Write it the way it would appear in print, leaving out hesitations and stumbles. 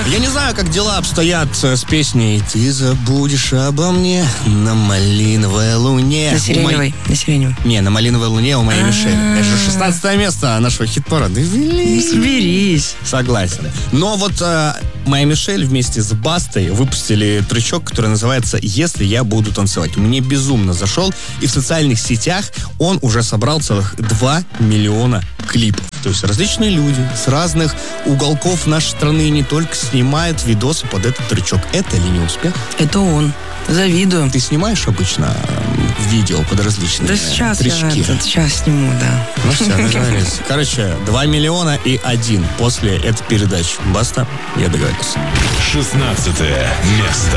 Я не знаю, как дела обстоят с песней «Ты забудешь обо мне на малиновой луне». На сиреневой. На сиреневой. Не, на малиновой луне у моей Мишель. Это же 16 место нашего хит-парада. Соберись. Согласен. Но вот моя Мишель вместе с Бастой выпустили тречок, который называется «Если я буду танцевать». Мне безумно зашел. И в социальных сетях он уже собрал целых 2 миллиона клипов. То есть различные люди с разных уголков нашей страны не только снимают видосы под этот тречок. Это ли не успех? Это он. Завидую. Ты снимаешь обычно видео под различные тречки? Сейчас сниму, да. Ну все, договорились. Короче, 2 миллиона и 1 после этой передачи. Баста, я договорился. 16 место.